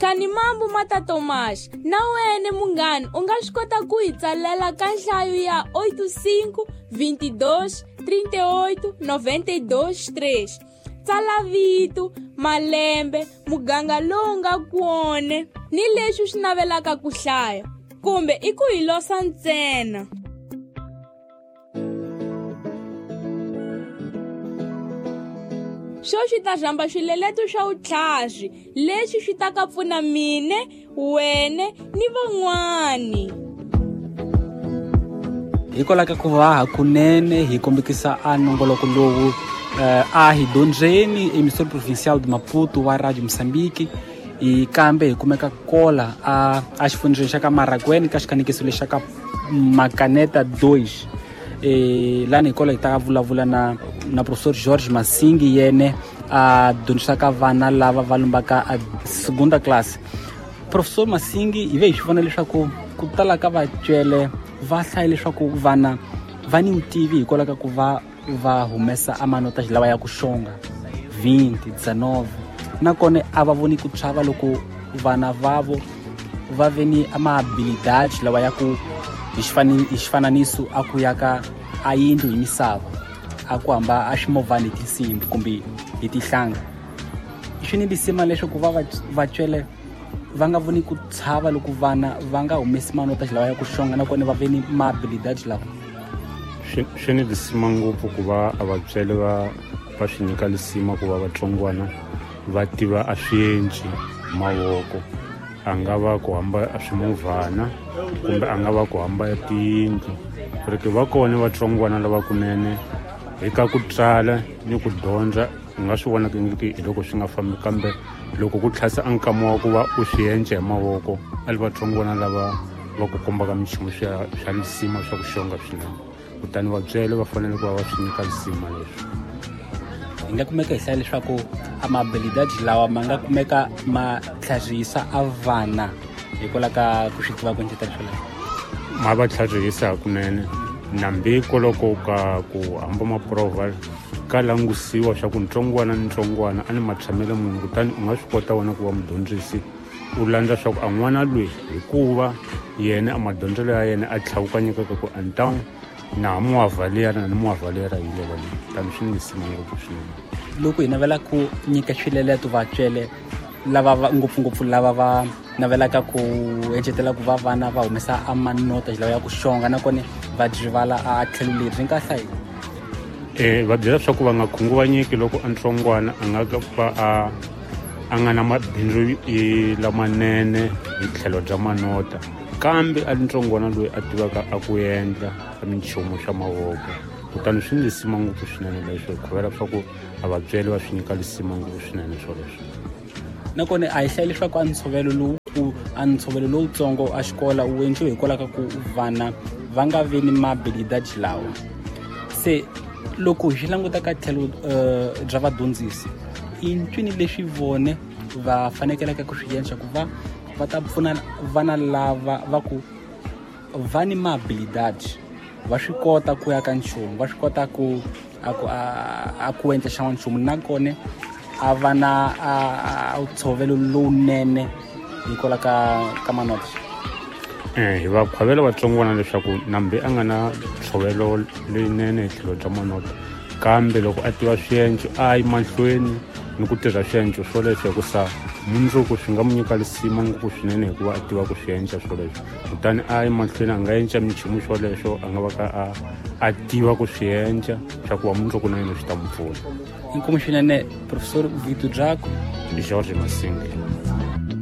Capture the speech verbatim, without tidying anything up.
Kani mambo Mata Tomas, na wene mungani u nga swi kota ku hi tsalela ka nhlayo ya oito cinco, vinte e dois, trinta e oito, noventa e dois, três. Tsala vito, malembe, muganga lowu nga kuone ni leswi swi navelaka ku hlaya, kumbe i ku hi losa ntsena. Xo xi ta rhamba swileleto swa vutlhaswi leswi swi ta ka pfuna mine, wene ni van'wani. Hikwalaho ka ku va hakunene hi kombekisa a nongoloko lowu uh, a hi dyondzeni emissora provincial de Maputo wa Radio Moçambique, hi kambe hi kumeka kola a a xifundzeni xa ka Marakwena ka xikanikiso lexa ka Makaneta dois. E lani hi kola hi ta vulavula na na professor Jorge Masingi, yene a dyondzisaka vana lava va lombaka a segunda classe. Professor Masingi hi ve hi swi vona leswaku ku tala ka vacele va hlaya leswaku vana va ni vutivi hikwalaho ka ku va va humesa amanota lawa ya ku xonga vinte, dezenove, nakona a va voni ku chava loko vana vavo va veni ama-habilidade lawa ya ku hi xifananiso a ku yaka a yindlu hi misava, a ku hamba a ximovhana hi tinsimbi kumbe hi tihlanga. Swi ni lisima leswaku va vacele va nga voni ku tshava loko vana va nga humesi manota lawa ya ku xonga, nakona va veni ma-habilidade lawa. Swi ni lisima ngopfu ku va a vacele va va swi nyika lisima ku va vatsongwana va tiva a swiendli mavoko, a nga va ku hamba a swimovhana kumbe a nga va ku hamba tiyindlu. Porque va kona vatsongwana lavakunene hi ka ku tsala ni ku dyondza u nga swi vona hi loko swi nga fambi, kambe loko ku tlhasa a nkama wa ku va u swi endla hi mavoko a li vatsongwana lava va ku kombaka minchumu swa swa lisima swa ku xonga swinene, kutani vabyele va fanele ku va va swi nyika lisima leswi. Hi nga kumeka hi hlaya leswaku ama-habilidade lawa ma nga kumeka ma tlharihisa a vana hikwalaho ka ku swi tiva ku endleta leswi lawa. Ma va tlharihisa hakunene, nambiko loko ka ku hamba maprova ka langusiwa swa ku ntsongwana ni ntsongwana a ni matshamele munhu, kutani u nga swi kota wena ku va mudyondzisi u landza swa ku a n'wana loyi hikuva yena a madyondzelo ya yena a tlhawukanyekaka ku antawu na muavha liyana ni muavha liyara hi leva leyi, tani swi ni lisima ngopfu swinene. Loko hi navela ku nyika swileleto vacele lava va ngopfungopfu lava va navelaka ku engetela ku va vana va humesa a manota lawa ya ku xonga, nakona va drivala a tlhelo leri ri nga hlayi. Eh, va byela swa ku va nga khunguvanyeki loko a ntsongwana a nga va a a nga na mabindzu lamanene hi tlhelo bya manota, kambe a ntsongwana loyi a tivaka a ku endla ka minchumu swa mavoko, kutani swi ni lisima ngopfu swinene leswo khuvela swa ku a vabyeli va swi nyika lisima ngopfu swinene swoleswo. Nakona a hi hlayi leswaku a ntshovelo lowu a ntshovelo lowutsongo a xikola wu endliwe hikwalaho ka ku vana va nga veni ma-habilidade lawa. Se loko hi languta ka tlhelo bya vadyondzisi i ncwini leswi vone va fanekelaka ku swi endla ku va va ta pfuna vana lava va ku va ni ma-habilidade, va swi kota ku ya ka nchumu, va swi kota ku a ku a ku endla xa nchumu, nakona a va na a ntshovelo lowunene hikwalaho ka ka manota. Eh, hi va khwavela vatsongwana leswaku nambe a nga na ntshovelo leyinene hi tlhelo bya manota, kambe loko a tiva swienco a yi mahlweni ni ku tirha swienco swoleswo hikusa mundzuku swi nga mu nyika lisima ngopfu swinene hikuva a tiva ku swi endla swoleswo, kutani a yi mahlweni a nga endla minchumu swoleswo a nga va ka a a tiva ku swi endla swa ku va mundzuku na yena swi ta mu pfuna. Inkomu swinene Professor Vito Draco, Jorge Masingi.